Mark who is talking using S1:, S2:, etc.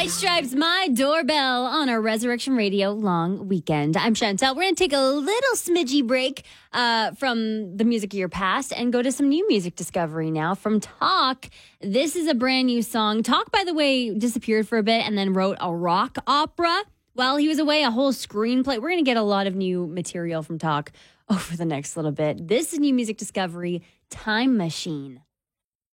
S1: White Stripes, My Doorbell on our Resurrection Radio long weekend. I'm Chantel. We're going to take a little smidgy break from the music of your past and go to some new music discovery now from Talk. This is a brand new song. Talk, by the way, disappeared for a bit and then wrote a rock opera while he was away, a whole screenplay. We're going to get a lot of new material from Talk over the next little bit. This is new music discovery, Time Machine.